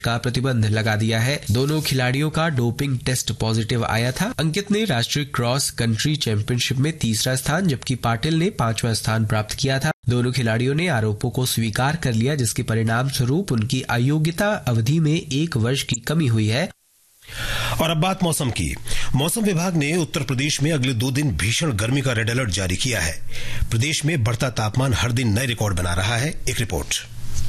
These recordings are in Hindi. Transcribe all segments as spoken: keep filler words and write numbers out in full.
का प्रतिबंध लगा दिया है। दोनों खिलाड़ियों का डोपिंग टेस्ट पॉजिटिव आया था। अंकित ने राष्ट्रीय क्रॉस कंट्री चैंपियनशिप में तीसरा स्थान, जबकि पाटिल ने पांचवा स्थान प्राप्त किया था। दोनों खिलाड़ियों ने आरोपों को स्वीकार कर लिया, जिसके परिणाम स्वरूप उनकी अयोग्यता अवधि में एक वर्ष की कमी हुई है। और अब बात मौसम की। मौसम विभाग ने उत्तर प्रदेश में अगले दो दिन भीषण गर्मी का रेड अलर्ट जारी किया है। प्रदेश में बढ़ता तापमान हर दिन नए रिकॉर्ड बना रहा है। एक रिपोर्ट।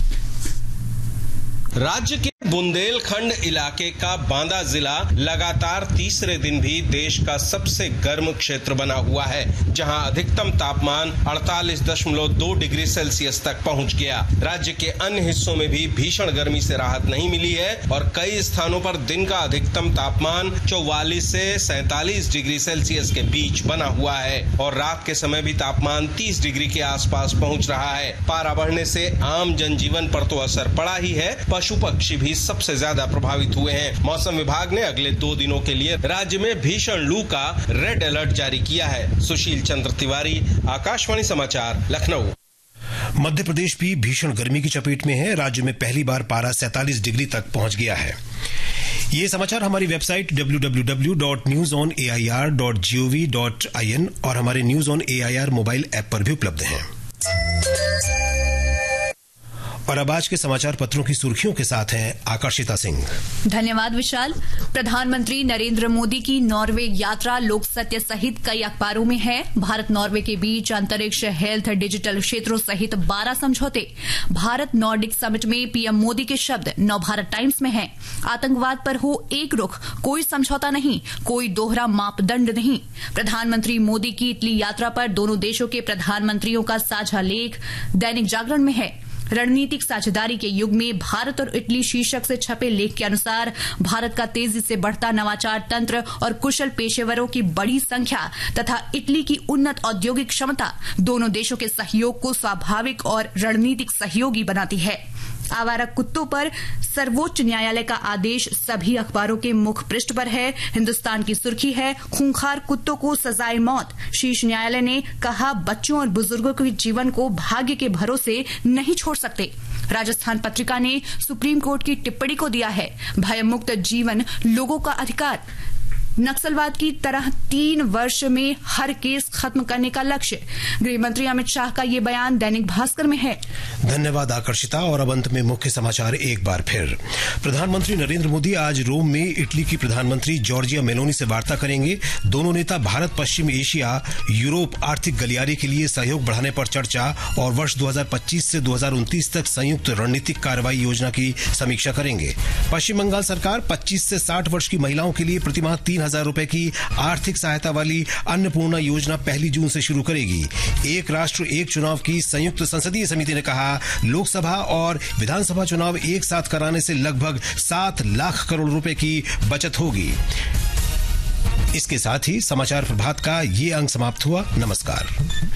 राज्य के बुंदेलखंड इलाके का बांदा जिला लगातार तीसरे दिन भी देश का सबसे गर्म क्षेत्र बना हुआ है, जहां अधिकतम तापमान अड़तालीस दशमलव दो डिग्री सेल्सियस तक पहुंच गया। राज्य के अन्य हिस्सों में भी भीषण गर्मी से राहत नहीं मिली है और कई स्थानों पर दिन का अधिकतम तापमान चौवालीस से सैंतालीस डिग्री सेल्सियस के बीच बना हुआ है और रात के समय भी तापमान तीस डिग्री के आसपास पहुंच रहा है। पारा बढ़ने से आम जनजीवन पर तो असर पड़ा ही है, पशु पक्षी भी सबसे ज्यादा प्रभावित हुए हैं। मौसम विभाग ने अगले दो दिनों के लिए राज्य में भीषण लू का रेड अलर्ट जारी किया है। सुशील चंद्र तिवारी, आकाशवाणी समाचार, लखनऊ। मध्य प्रदेश भी भीषण गर्मी की चपेट में है। राज्य में पहली बार पारा सैंतालीस डिग्री तक पहुंच गया है। ये समाचार हमारी website W W W dot news on A I R dot G O V dot I N और हमारे news on A I R mobile app पर भी उपलब्ध हैं। और अब आज के समाचार पत्रों की सुर्खियों के साथ हैं आकर्षिता सिंह। धन्यवाद विशाल। प्रधानमंत्री नरेंद्र मोदी की नॉर्वे यात्रा लोक सत्य सहित कई अखबारों में है। भारत नॉर्वे के बीच अंतरिक्ष, हेल्थ, डिजिटल क्षेत्रों सहित बारह समझौते। भारत नॉर्डिक समिट में पीएम मोदी के शब्द नव भारत टाइम्स में हैं। आतंकवाद पर हो एक रुख, कोई समझौता नहीं, कोई दोहरा मापदंड नहीं। प्रधानमंत्री मोदी की इटली यात्रा पर दोनों देशों के प्रधानमंत्रियों का साझा लेख दैनिक जागरण में है। रणनीतिक साझेदारी के युग में भारत और इटली शीर्षक से छपे लेख के अनुसार भारत का तेजी से बढ़ता नवाचार तंत्र और कुशल पेशेवरों की बड़ी संख्या तथा इटली की उन्नत औद्योगिक क्षमता दोनों देशों के सहयोग को स्वाभाविक और रणनीतिक सहयोगी बनाती है। आवारा कुत्तों पर सर्वोच्च न्यायालय का आदेश सभी अखबारों के मुख पृष्ठ पर है। हिंदुस्तान की सुर्खी है, खूंखार कुत्तों को सजाए मौत। शीर्ष न्यायालय ने कहा, बच्चों और बुजुर्गों के जीवन को भाग्य के भरोसे नहीं छोड़ सकते। राजस्थान पत्रिका ने सुप्रीम कोर्ट की टिप्पणी को दिया है, भयमुक्त जीवन लोगों का अधिकार। नक्सलवाद की तरह तीन वर्ष में हर केस खत्म करने का लक्ष्य। गृह मंत्री अमित शाह का ये बयान दैनिक भास्कर में है। धन्यवाद आकर्षिता। और अब अंत में मुख्य समाचार एक बार फिर। प्रधानमंत्री नरेंद्र मोदी आज रोम में इटली की प्रधानमंत्री जॉर्जिया मेलोनी से वार्ता करेंगे। दोनों नेता भारत, पश्चिम एशिया, यूरोप आर्थिक गलियारे के लिए सहयोग बढ़ाने पर चर्चा और वर्ष दो हज़ार पच्चीस से दो हज़ार उनतीस तक संयुक्त रणनीतिक कार्रवाई योजना की समीक्षा करेंगे। पश्चिम बंगाल सरकार पच्चीस से साठ वर्ष की महिलाओं के लिए प्रतिमाह तीन हजार रुपए की आर्थिक सहायता वाली अन्नपूर्णा योजना पहली जून से शुरू करेगी। एक राष्ट्र एक चुनाव की संयुक्त संसदीय समिति ने कहा, लोकसभा और विधानसभा चुनाव एक साथ कराने से लगभग सात लाख करोड़ रुपए की बचत होगी। इसके साथ ही समाचार प्रभात का ये अंक समाप्त हुआ। नमस्कार।